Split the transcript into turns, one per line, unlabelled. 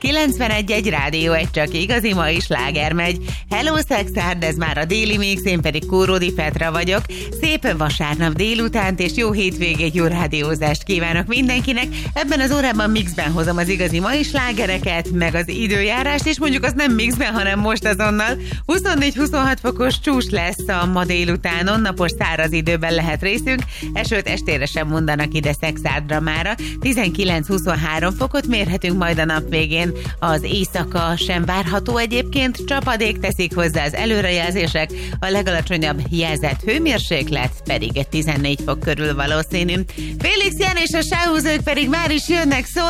91.1 Rádió 1, csak igazi ma is sláger megy. Hello Szexárd, ez már a déli mix, én pedig Kóródi Petra vagyok. Szép vasárnap délutánt és jó hétvégét, jó rádiózást kívánok mindenkinek. Ebben az órában mixben hozom az igazi ma is slágereket, meg az időjárást, és mondjuk az nem mixben, hanem most azonnal. 24-26 fokos csúcs lesz a ma délutánon, napos száraz időben lehet részünk, esőt estére sem mondanak ide Szexárdra mára. 19-23 fokot mérhetünk majd a nap végén. Az éjszaka sem várható egyébként, csapadék teszik hozzá az előrejelzések, a legalacsonyabb jelzett hőmérséklet pedig 14 fok körül valószínű. Félix Jan és a sáhúzők pedig már is jönnek, szól